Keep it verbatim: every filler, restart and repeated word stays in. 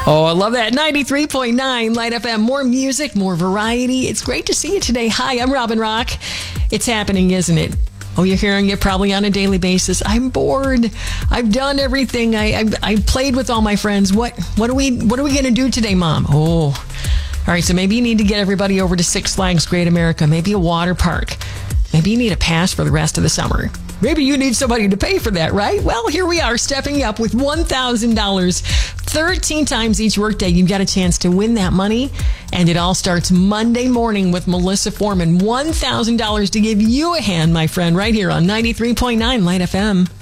Oh, I love that. ninety-three point nine Light F M. More music, more variety. It's great to see you today. Hi, I'm Robin Rock. It's happening, isn't it? Oh, you're hearing it probably on a daily basis. I'm bored. I've done everything. I I, I played with all my friends. What what are we what are we going to do today, Mom? Oh, all right. So maybe you need to get everybody over to Six Flags Great America. Maybe a water park. Maybe you need a pass for the rest of the summer. Maybe you need somebody to pay for that, right? Well, here we are stepping up with one thousand dollars. thirteen times each workday, you've got a chance to win that money. And it all starts Monday morning with Melissa Foreman. one thousand dollars to give you a hand, my friend, right here on ninety-three point nine Light F M.